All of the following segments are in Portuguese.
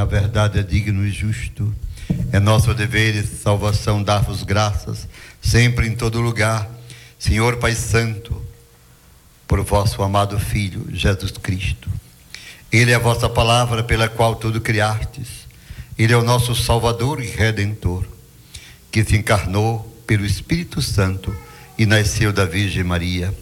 na verdade é digno e justo. É nosso dever e salvação dar-vos graças, sempre em todo lugar, Senhor Pai Santo, por vosso amado Filho, Jesus Cristo. Ele é a vossa palavra pela qual tudo criastes. Ele é o nosso Salvador e Redentor, que se encarnou pelo Espírito Santo e nasceu da Virgem Maria.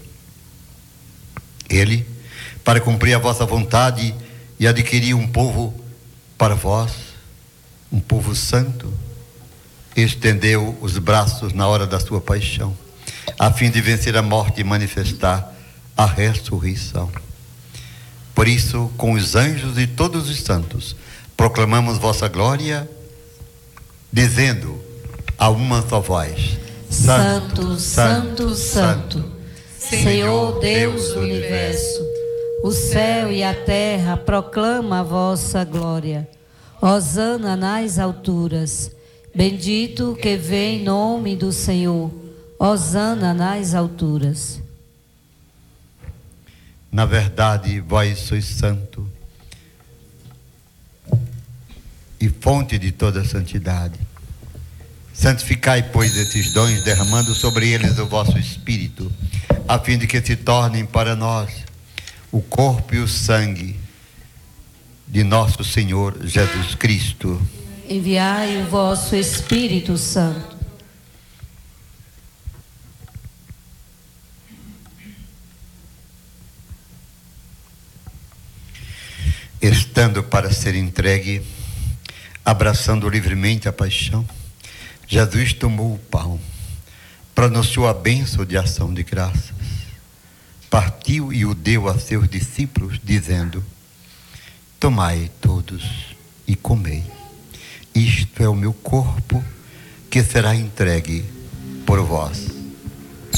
Ele, para cumprir a vossa vontade e adquirir um povo para vós, um povo santo, estendeu os braços na hora da sua paixão, a fim de vencer a morte e manifestar a ressurreição. Por isso, com os anjos e todos os santos, proclamamos vossa glória, dizendo a uma só voz: Santo, Santo, Santo, Senhor Deus do universo, o céu e a terra proclamam a vossa glória. Hosana nas alturas, bendito que vem em nome do Senhor. Hosana nas alturas. Na verdade, vós sois santo e fonte de toda santidade. Santificai, pois, esses dons, derramando sobre eles o vosso Espírito, a fim de que se tornem para nós o corpo e o sangue de nosso Senhor Jesus Cristo. Enviai o vosso Espírito Santo. Estando para ser entregue, abraçando livremente a paixão, Jesus tomou o pão, pronunciou a bênção de ação de graças, partiu e o deu a seus discípulos, dizendo: tomai todos e comei. Isto é o meu corpo, que será entregue por vós.